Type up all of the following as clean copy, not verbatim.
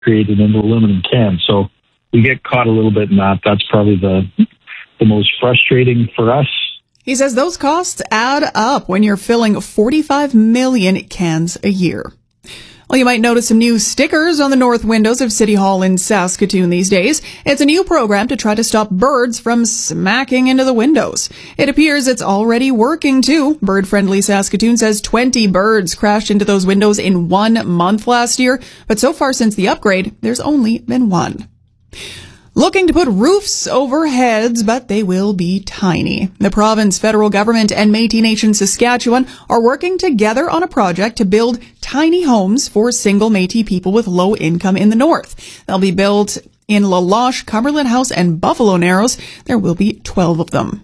created in aluminum cans. So we get caught a little bit in that. That's probably the most frustrating for us. He says those costs add up when you're filling 45 million cans a year. Well, you might notice some new stickers on the north windows of City Hall in Saskatoon these days. It's a new program to try to stop birds from smacking into the windows. It appears it's already working, too. Bird Friendly Saskatoon says 20 birds crashed into those windows in 1 month last year, but so far since the upgrade, there's only been one. Looking to put roofs over heads, but they will be tiny. The province, federal government, and Métis Nation Saskatchewan are working together on a project to build tiny homes for single Métis people with low income in the north. They'll be built in La Loche, Cumberland House, and Buffalo Narrows. There will be 12 of them.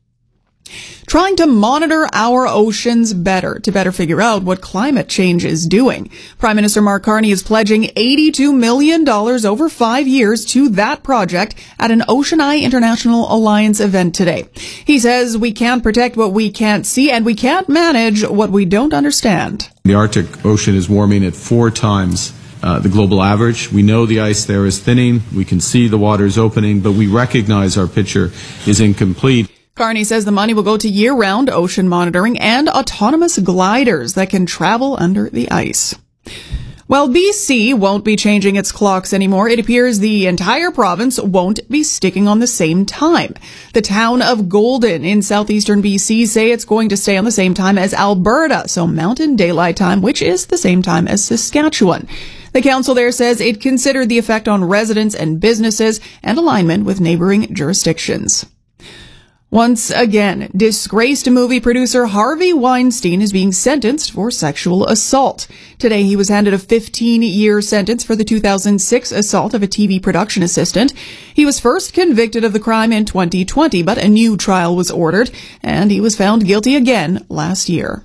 Trying to monitor our oceans better to better figure out what climate change is doing. Prime Minister Mark Carney is pledging $82 million over 5 years to that project at an Ocean Eye International Alliance event today. He says we can't protect what we can't see and we can't manage what we don't understand. The Arctic Ocean is warming at 4 times the global average. We know the ice there is thinning. We can see the waters opening, but we recognize our picture is incomplete. Carney says the money will go to year-round ocean monitoring and autonomous gliders that can travel under the ice. Well, BC won't be changing its clocks anymore. It appears the entire province won't be sticking on the same time. The town of Golden in southeastern BC say it's going to stay on the same time as Alberta, so Mountain Daylight Time, which is the same time as Saskatchewan. The council there says it considered the effect on residents and businesses and alignment with neighboring jurisdictions. Once again, disgraced movie producer Harvey Weinstein is being sentenced for sexual assault. Today, he was handed a 15-year sentence for the 2006 assault of a TV production assistant. He was first convicted of the crime in 2020, but a new trial was ordered, and he was found guilty again last year.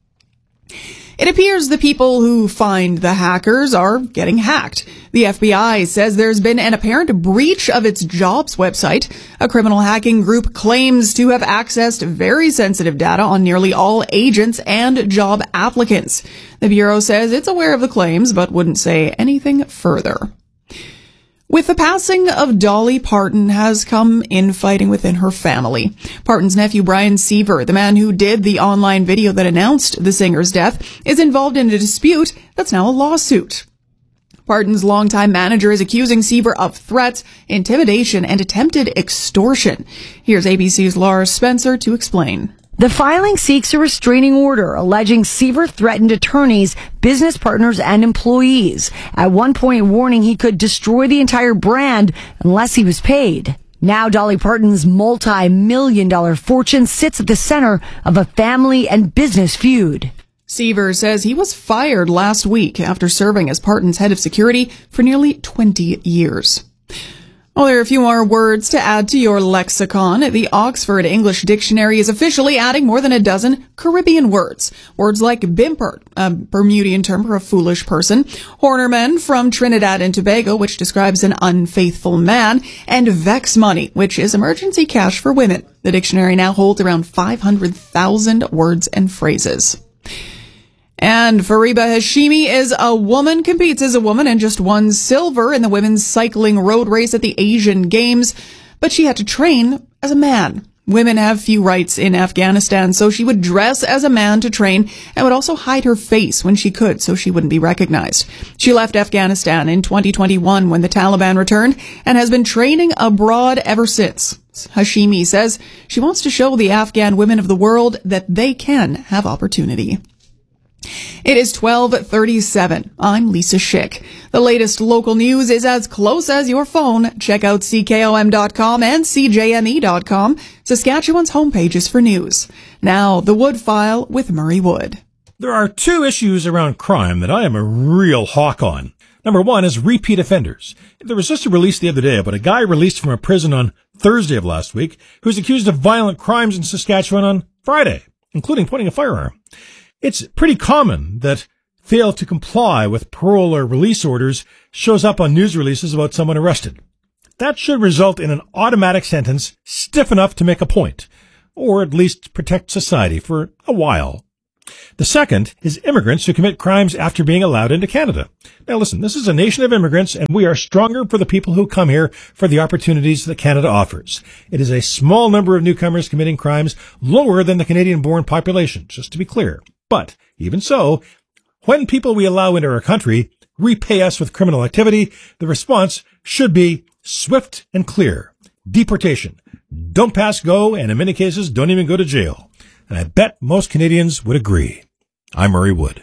It appears the people who find the hackers are getting hacked. The FBI says there's been an apparent breach of its jobs website. A criminal hacking group claims to have accessed very sensitive data on nearly all agents and job applicants. The Bureau says it's aware of the claims, but wouldn't say anything further. With the passing of Dolly Parton has come infighting within her family. Parton's nephew Brian Seaver, the man who did the online video that announced the singer's death, is involved in a dispute that's now a lawsuit. Parton's longtime manager is accusing Seaver of threats, intimidation, and attempted extortion. Here's ABC's Laura Spencer to explain. The filing seeks a restraining order alleging Seaver threatened attorneys, business partners, and employees, at one point warning he could destroy the entire brand unless he was paid. Now Dolly Parton's multi-million-dollar fortune sits at the center of a family and business feud. Seaver says he was fired last week after serving as Parton's head of security for nearly 20 years. Well, there are a few more words to add to your lexicon. The Oxford English Dictionary is officially adding more than a dozen Caribbean words. Words like bimpert, a Bermudian term for a foolish person, hornerman from Trinidad and Tobago, which describes an unfaithful man, and vex money, which is emergency cash for women. The dictionary now holds around 500,000 words and phrases. And Fariba Hashimi is a woman, competes as a woman, and just won silver in the women's cycling road race at the Asian Games. But she had to train as a man. Women have few rights in Afghanistan, so she would dress as a man to train and would also hide her face when she could so she wouldn't be recognized. She left Afghanistan in 2021 when the Taliban returned and has been training abroad ever since. Hashimi says she wants to show the Afghan women of the world that they can have opportunity. It is 12:37. I'm Lisa Schick. The latest local news is as close as your phone. Check out CKOM.com and CJME.com, Saskatchewan's homepages for news. Now, the Wood File with Murray Wood. There are 2 issues around crime that I am a real hawk on. Number 1 is repeat offenders. There was just a release the other day about a guy released from a prison on Thursday of last week who's accused of violent crimes in Saskatchewan on Friday, including pointing a firearm. It's pretty common that fail to comply with parole or release orders shows up on news releases about someone arrested. That should result in an automatic sentence stiff enough to make a point, or at least protect society for a while. The second is immigrants who commit crimes after being allowed into Canada. Now listen, this is a nation of immigrants, and we are stronger for the people who come here for the opportunities that Canada offers. It is a small number of newcomers committing crimes, lower than the Canadian-born population, just to be clear. But even so, when people we allow into our country repay us with criminal activity, the response should be swift and clear. Deportation. Don't pass go, and in many cases, don't even go to jail. And I bet most Canadians would agree. I'm Murray Wood.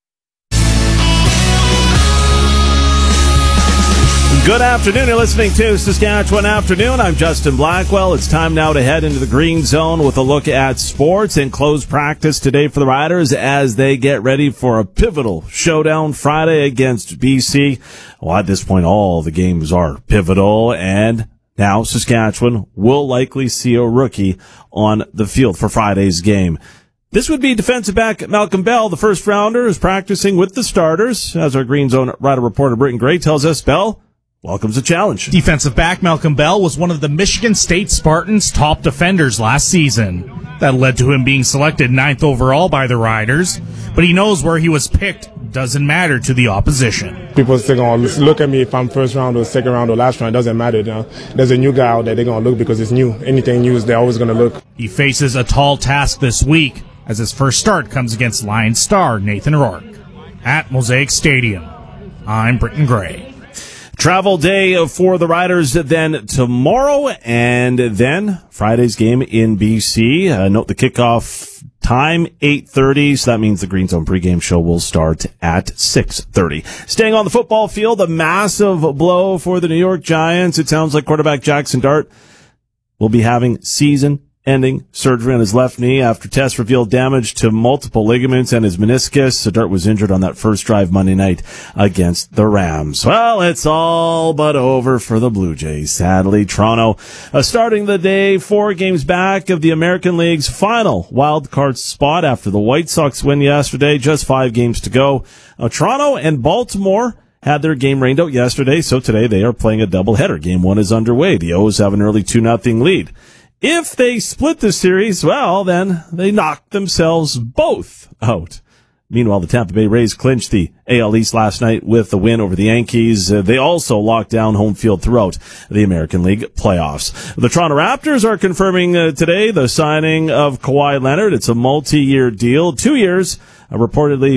Good afternoon. You're listening to Saskatchewan Afternoon. I'm Justin Blackwell. It's time now to head into the green zone with a look at sports and close practice today for the Riders as they get ready for a pivotal showdown Friday against BC. Well, at this point, all the games are pivotal, and now Saskatchewan will likely see a rookie on the field for Friday's game. This would be defensive back Malcolm Bell. The first rounder is practicing with the starters. As our Green Zone Rider reporter Britton Gray tells us, Bell welcomes a challenge. Defensive back Malcolm Bell was one of the Michigan State Spartans' top defenders last season. That led to him being selected 9th overall by the Riders, but he knows where he was picked doesn't matter to the opposition. People still going to look at me if I'm first round or second round or last round. It doesn't matter. You know? There's a new guy out there. They're going to look because it's new. Anything new, they're always going to look. He faces a tall task this week as his first start comes against Lions star Nathan Rourke at Mosaic Stadium. I'm Britton Gray. Travel day for the Riders then tomorrow, and then Friday's game in BC. Note the kickoff time, 8:30, so that means the Green Zone pregame show will start at 6:30. Staying on the football field, a massive blow for the New York Giants. It sounds like quarterback Jackson Dart will be having season-ending surgery on his left knee after tests revealed damage to multiple ligaments and his meniscus. So Dart was injured on that first drive Monday night against the Rams. Well, it's all but over for the Blue Jays, sadly. Toronto starting the day 4 games back of the American League's final wild card spot after the White Sox win yesterday. Just 5 games to go. Toronto and Baltimore had their game rained out yesterday, so today they are playing a doubleheader. Game 1 is underway. The O's have an early 2-0 lead. If they split the series, well, then they knock themselves both out. Meanwhile, the Tampa Bay Rays clinched the AL East last night with the win over the Yankees. They also locked down home field throughout the American League playoffs. The Toronto Raptors are confirming today the signing of Kawhi Leonard. It's a multi-year deal, 2 years, reportedly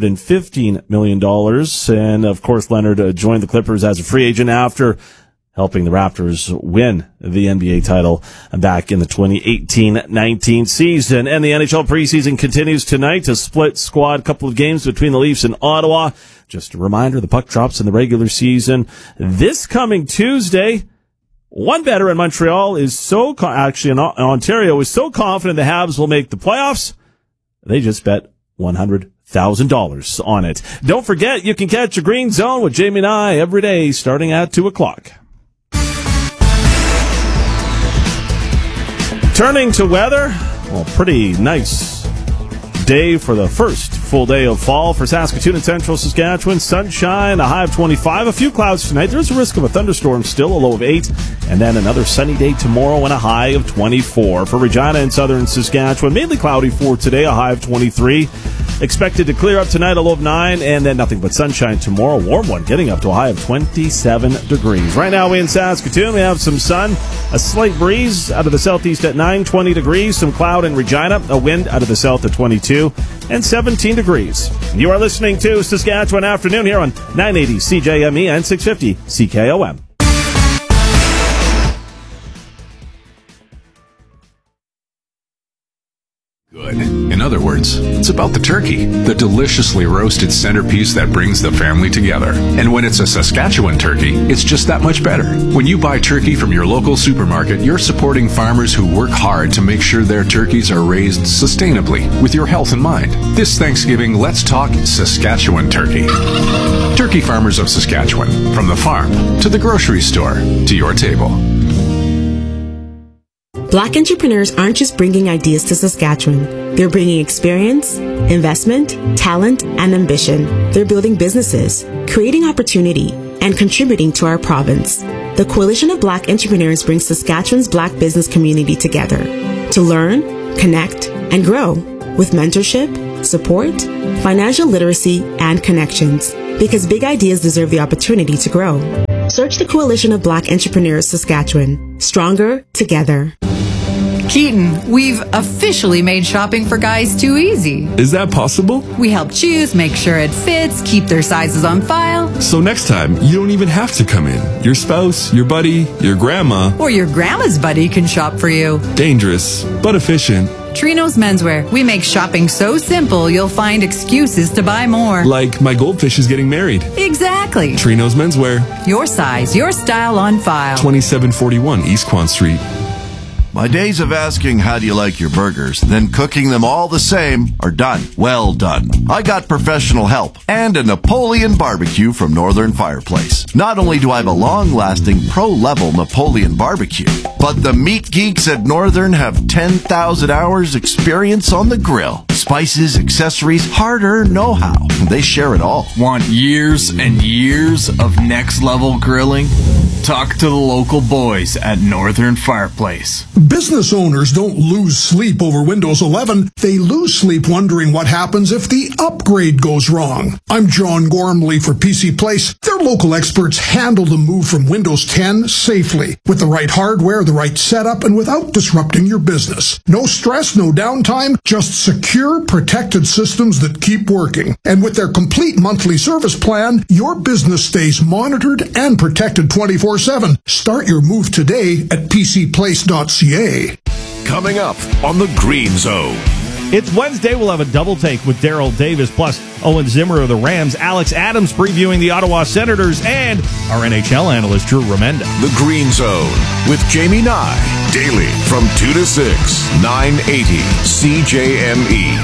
$115 million. And, of course, Leonard joined the Clippers as a free agent after helping the Raptors win the NBA title back in the 2018-19 season. And the NHL preseason continues tonight. A split squad couple of games between the Leafs and Ottawa. Just a reminder, the puck drops in the regular season this coming Tuesday. One bettor in Montreal is in Ontario is so confident the Habs will make the playoffs, they just bet $100,000 on it. Don't forget, you can catch a Green Zone with Jamie and I every day starting at 2 o'clock. Turning to weather, well, pretty nice day for the first full day of fall for Saskatoon and Central Saskatchewan. Sunshine, a high of 25. A few clouds tonight. There's a risk of a thunderstorm still, a low of 8. And then another sunny day tomorrow and a high of 24. For Regina and Southern Saskatchewan, mainly cloudy for today, a high of 23. Expected to clear up tonight, a low of 9. And then nothing but sunshine tomorrow. Warm one, getting up to a high of 27 degrees. Right now in Saskatoon, we have some sun, a slight breeze out of the southeast at 9, 20 degrees. Some cloud in Regina, a wind out of the south at 22. And 17 degrees. You are listening to Saskatchewan Afternoon here on 980 CJME and 650 CKOM. Good. In other words, it's about the turkey, the deliciously roasted centerpiece that brings the family together. And when it's a Saskatchewan turkey, it's just that much better. When you buy turkey from your local supermarket, you're supporting farmers who work hard to make sure their turkeys are raised sustainably with your health in mind. This Thanksgiving, let's talk Saskatchewan turkey. Turkey farmers of Saskatchewan, from the farm to the grocery store to your table. Black entrepreneurs aren't just bringing ideas to Saskatchewan. They're bringing experience, investment, talent, and ambition. They're building businesses, creating opportunity, and contributing to our province. The Coalition of Black Entrepreneurs brings Saskatchewan's Black business community together to learn, connect, and grow with mentorship, support, financial literacy, and connections. Because big ideas deserve the opportunity to grow. Search the Coalition of Black Entrepreneurs Saskatchewan. Stronger together. Keaton, we've officially made shopping for guys too easy. Is that possible? We help choose, make sure it fits, keep their sizes on file. So next time, you don't even have to come in. Your spouse, your buddy, your grandma, or your grandma's buddy can shop for you. Dangerous, but efficient. Trinos Menswear. We make shopping so simple, you'll find excuses to buy more. Like my goldfish is getting married. Exactly. Trinos Menswear. Your size, your style on file. 2741 East Quan Street. My days of asking how do you like your burgers, then cooking them all the same are done. Well done. I got professional help and a Napoleon barbecue from Northern Fireplace. Not only do I have a long-lasting pro-level Napoleon barbecue, but the meat geeks at Northern have 10,000 hours experience on the grill. Spices, accessories, hard-earned know-how. They share it all. Want years and years of next-level grilling? Talk to the local boys at Northern Fireplace. Business owners don't lose sleep over Windows 11. They lose sleep wondering what happens if the upgrade goes wrong. I'm John Gormley for PC Place. Their local experts handle the move from Windows 10 safely, with the right hardware, the right setup, and without disrupting your business. No stress, no downtime, just secure, protected systems that keep working. And with their complete monthly service plan, your business stays monitored and protected 24/7. Start your move today at pcplace.ca. Coming up on the Green Zone. It's Wednesday. We'll have a double take with Daryl Davis, plus Owen Zimmer of the Rams, Alex Adams previewing the Ottawa Senators, and our NHL analyst, Drew Remenda. The Green Zone with Jamie Nye. Daily from 2 to 6, 980 CJME.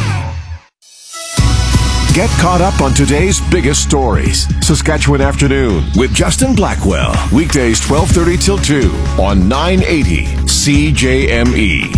Get caught up on today's biggest stories. Saskatchewan Afternoon with Justin Blackwell. Weekdays 12:30 till 2 on 980 CJME.